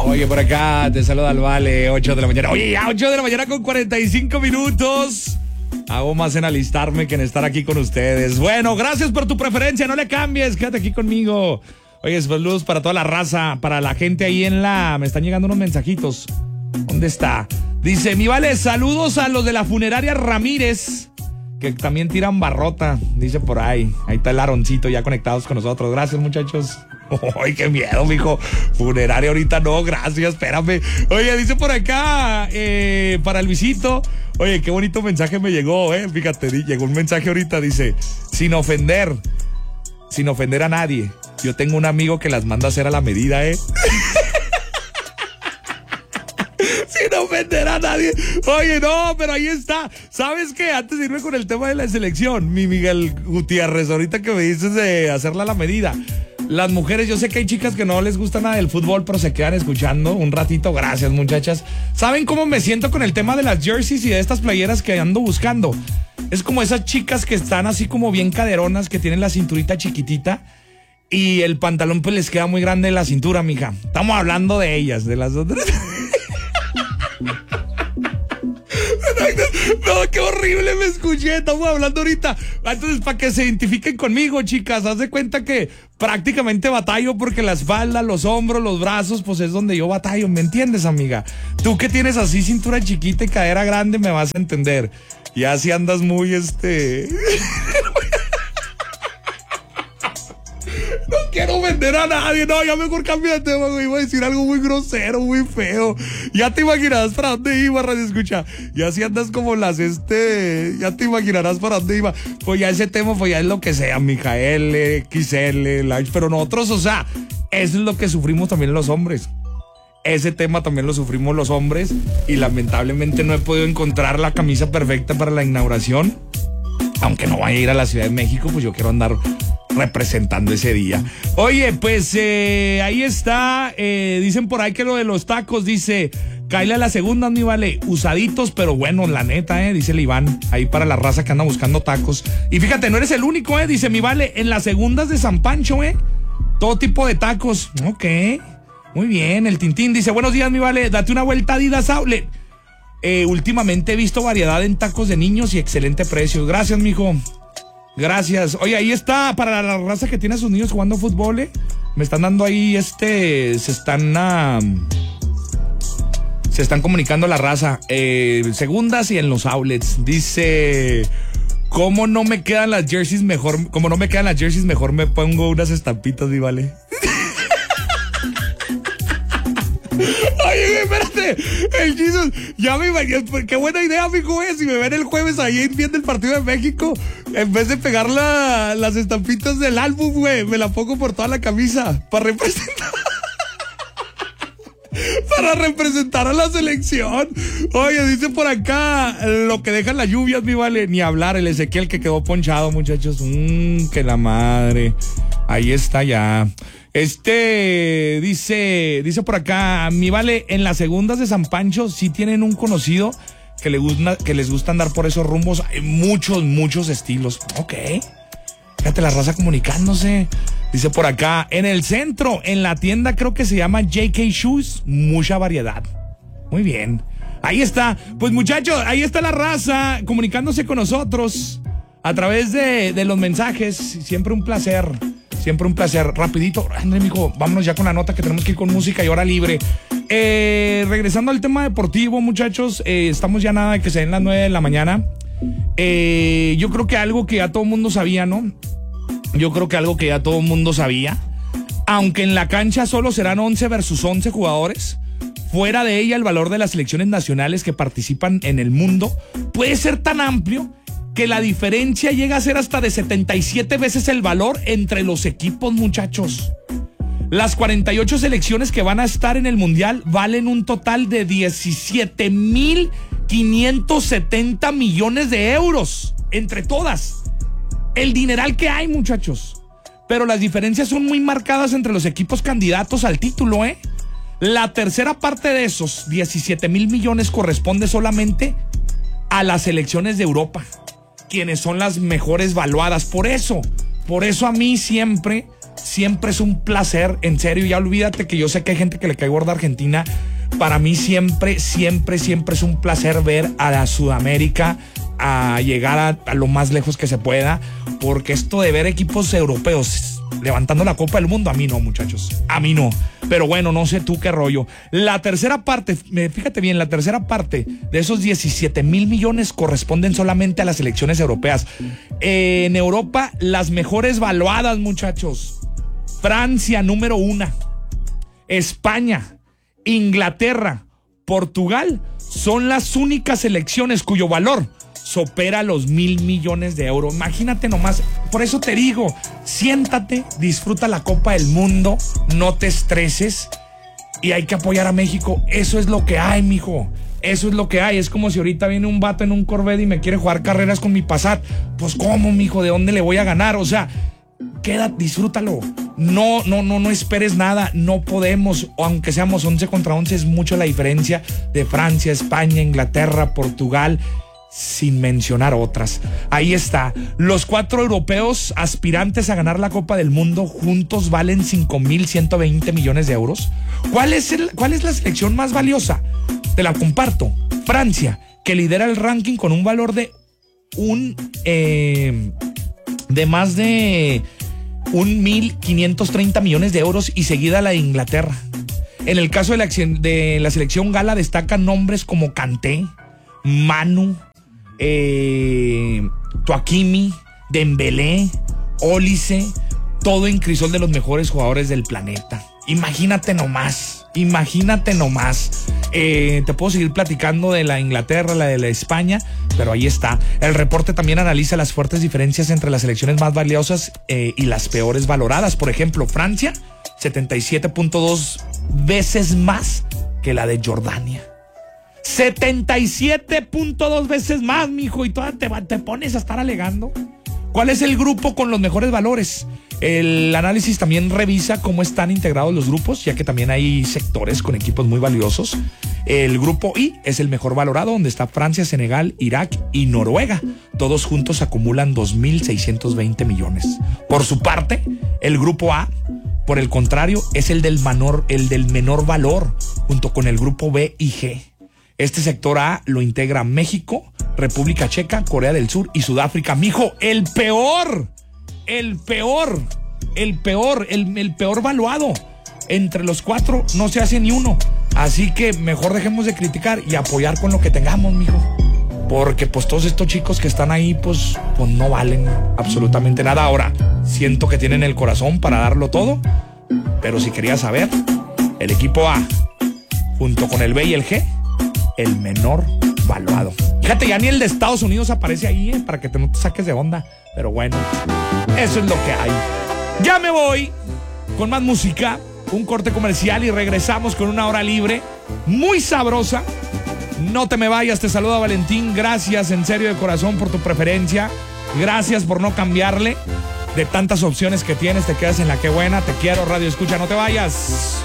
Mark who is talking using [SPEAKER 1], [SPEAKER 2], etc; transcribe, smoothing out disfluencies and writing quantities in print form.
[SPEAKER 1] Oye, por acá te saluda el Vale, 8 de la mañana. Oye, ya 8 de la mañana con 45 minutos. Hago más en alistarme que en estar aquí con ustedes. Bueno, gracias por tu preferencia, no le cambies, quédate aquí conmigo. Oye, saludos para toda la raza, para la gente ahí me están llegando unos mensajitos. ¿Dónde está? Dice, mi Vale, saludos a los de la funeraria Ramírez, que también tiran barrota, dice por ahí. Ahí está el Aroncito ya conectados con nosotros. Gracias, muchachos. ¡Ay, qué miedo, mijo! Funeraria ahorita no, gracias, espérame. Oye, dice por acá, para Luisito. Oye, qué bonito mensaje me llegó, fíjate, llegó un mensaje ahorita, dice, sin ofender a nadie, yo tengo un amigo que las manda a hacer a la medida, Sin ofender a nadie. Oye, no, pero ahí está. ¿Sabes qué? Antes de irme con el tema de la selección, mi Miguel Gutiérrez, ahorita que me dices de hacerla a la medida. Las mujeres, yo sé que hay chicas que no les gusta nada del fútbol, pero se quedan escuchando un ratito. Gracias, muchachas. ¿Saben cómo me siento con el tema de las jerseys y de estas playeras que ando buscando? Es como esas chicas que están así como bien caderonas, que tienen la cinturita chiquitita y el pantalón pues les queda muy grande en la cintura, mija. Estamos hablando de ellas, de las otras. No, qué horrible me escuché. Estamos hablando ahorita. Entonces, para que se identifiquen conmigo, chicas, haz de cuenta que prácticamente batallo porque la espalda, los hombros, los brazos, pues es donde yo batallo. ¿Me entiendes, amiga? Tú que tienes así cintura chiquita y cadera grande, me vas a entender. Y así andas muy No quiero vender a nadie, no, ya mejor cambio de tema, güey. Iba a decir algo muy grosero, muy feo. Ya te imaginarás para dónde iba, Radio Escucha. Ya si andas como ya te imaginarás para dónde iba. Pues ya ese tema, pues ya es lo que sea, mija, L, XL, large. Pero nosotros, o sea, eso es lo que sufrimos también los hombres. Ese tema también lo sufrimos los hombres. Y lamentablemente no he podido encontrar la camisa perfecta para la inauguración. Aunque no vaya a ir a la Ciudad de México, pues yo quiero andar representando ese día. Oye, pues ahí está. Dicen por ahí que lo de los tacos, dice, cáele a la segunda, mi Vale, usaditos, pero bueno, la neta, dice el Iván, ahí para la raza que anda buscando tacos. Y fíjate, no eres el único, dice mi Vale, en las segundas de San Pancho, todo tipo de tacos. Ok, muy bien. El Tintín dice, buenos días, mi Vale, date una vuelta a Adidas Outlet. Últimamente he visto variedad en tacos de niños y excelente precio. Gracias, mijo. Gracias. Oye, ahí está para la raza que tiene a sus niños jugando fútbol, Me están dando ahí se están comunicando la raza. Segundas y en los outlets. Dice, como no me quedan las jerseys, mejor me pongo unas estampitas, mi Vale. Oye, espérate, el Jesus, ya me imagino, qué buena idea, mijo, si me ven el jueves ahí viendo el partido de México, en vez de pegar las estampitas del álbum, güey, me la pongo por toda la camisa, para representar a la selección. Oye, dice por acá, lo que dejan las lluvias, mi Vale, ni hablar, el Ezequiel que quedó ponchado, muchachos, que la madre, ahí está ya. Dice por acá, mi Vale, en las segundas de San Pancho sí tienen un conocido que les gusta andar por esos rumbos. Hay muchos estilos. Ok. Fíjate la raza comunicándose. Dice por acá, en el centro, en la tienda creo que se llama JK Shoes, mucha variedad. Muy bien. Ahí está. Pues muchachos, ahí está la raza comunicándose con nosotros a través de los mensajes. Siempre un placer. Siempre un placer. Rapidito, André, mijo, vámonos ya con la nota que tenemos que ir con música y hora libre. Regresando al tema deportivo, muchachos, estamos ya nada de que se den las 9 de la mañana. Yo creo que algo que ya todo el mundo sabía, ¿no? Aunque en la cancha solo serán 11 versus 11 jugadores, fuera de ella el valor de las selecciones nacionales que participan en el mundo puede ser tan amplio que la diferencia llega a ser hasta de 77 veces el valor entre los equipos, muchachos. Las 48 selecciones que van a estar en el Mundial valen un total de 17,570 millones de euros entre todas. El dineral que hay, muchachos. Pero las diferencias son muy marcadas entre los equipos candidatos al título, La tercera parte de esos 17,000 millones corresponde solamente a las selecciones de Europa, quienes son las mejores valuadas. Por eso, Por eso a mí siempre es un placer, en serio, ya olvídate que yo sé que hay gente que le cae gorda a Argentina. Para mí siempre es un placer ver a la Sudamérica a llegar a lo más lejos que se pueda, porque esto de ver equipos europeos levantando la Copa del Mundo, a mí no, muchachos, a mí no. Pero bueno, no sé tú qué rollo. La tercera parte, fíjate bien, la tercera parte de esos 17,000 millones corresponden solamente a las selecciones europeas. En Europa, las mejores valuadas, muchachos: Francia, número 1, España, Inglaterra, Portugal, son las únicas selecciones cuyo valor supera los 1,000 millones de euros. Imagínate nomás. Por eso te digo, siéntate, disfruta la Copa del Mundo, no te estreses, y hay que apoyar a México. Eso es lo que hay, mijo. Eso es lo que hay. Es como si ahorita viene un vato en un Corvette y me quiere jugar carreras con mi Passat. Pues ¿cómo, mijo? ¿De dónde le voy a ganar? O sea, quédate, disfrútalo. No esperes nada. No podemos, aunque seamos 11 contra 11, es mucho la diferencia de Francia, España, Inglaterra, Portugal, sin mencionar otras. Ahí está. Los 4 europeos aspirantes a ganar la Copa del Mundo juntos valen 5,120 millones de euros. ¿Cuál es la selección más valiosa? Te la comparto. Francia, que lidera el ranking con un valor de más de 1,530 millones de euros, y seguida la de Inglaterra. En el caso de la selección gala destacan nombres como Kanté, Manu, Tuakimi, Dembélé, Olise, todo en crisol de los mejores jugadores del planeta. Imagínate nomás. Te puedo seguir platicando de la Inglaterra, la de la España, pero ahí está. El reporte también analiza las fuertes diferencias entre las selecciones más valiosas y las peores valoradas. Por ejemplo, Francia, 77.2 veces más que la de Jordania. 77.2 veces más, mijo, y todavía te pones a estar alegando. ¿Cuál es el grupo con los mejores valores? El análisis también revisa cómo están integrados los grupos, ya que también hay sectores con equipos muy valiosos. El grupo I es el mejor valorado, donde está Francia, Senegal, Irak y Noruega. Todos juntos acumulan 2,620 millones. Por su parte, el grupo A, por el contrario, es el del menor valor, junto con el grupo B y G. Este sector A lo integra México, República Checa, Corea del Sur y Sudáfrica. Mijo, el peor valuado. Entre los 4 no se hace ni uno. Así que mejor dejemos de criticar y apoyar con lo que tengamos, mijo. Porque pues todos estos chicos que están ahí, pues no valen absolutamente nada. Ahora, siento que tienen el corazón para darlo todo. Pero si querías saber, el equipo A, junto con el B y el G, el menor valuado. Fíjate, ya ni el de Estados Unidos aparece ahí, para que no te saques de onda. Pero bueno, eso es lo que hay. Ya me voy con más música, un corte comercial, y regresamos con una hora libre muy sabrosa. No te me vayas, te saluda Valentín. Gracias en serio de corazón por tu preferencia. Gracias por no cambiarle. De tantas opciones que tienes, te quedas en la que buena. Te quiero, Radio Escucha, no te vayas.